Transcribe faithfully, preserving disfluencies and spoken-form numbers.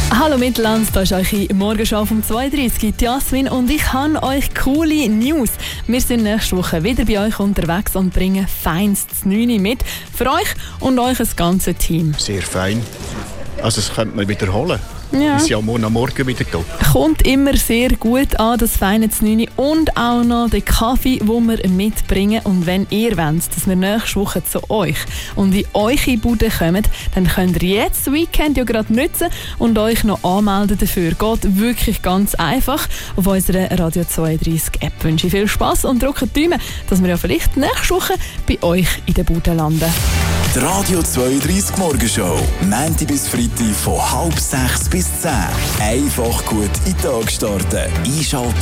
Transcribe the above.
Hallo Mittelland, da ist eure Morgenschau um zweiunddreißig, die Jasmin, und ich habe euch coole News. Wir sind nächste Woche wieder bei euch unterwegs und bringen feinstes neun mit für euch und euch das ganze Team. Sehr fein. Also das könnte man wiederholen. Ja. Ist ja am Morgen, am Morgen wieder da. Kommt immer sehr gut an, das feine neun und auch noch den Kaffee, den wir mitbringen. Und wenn ihr wollt, dass wir nächste Woche zu euch und in eure Bude kommen, dann könnt ihr jetzt das Weekend ja gerade nutzen und euch noch anmelden dafür. Geht wirklich ganz einfach auf unserer Radio zweiunddreißig App. Ich wünsche viel Spass und drückt die Daumen, dass wir ja vielleicht nächste Woche bei euch in der Bude landen. Die Radio zweiunddreißig Morgenshow. Montag bis Freitag von halb sechs bis zehn. Einfach gut in den Tag starten. Einschalten.